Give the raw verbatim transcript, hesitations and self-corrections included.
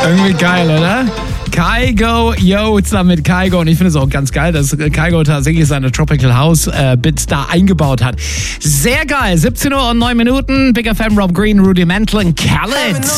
Irgendwie geil, oder? Kygo, yo, zusammen mit Kygo. Und ich finde es auch ganz geil, dass Kygo tatsächlich seine Tropical House äh, Bits da eingebaut hat. Sehr geil. siebzehn Uhr und neun Minuten. Big F M, Rob Green, Rudimental und Khaled.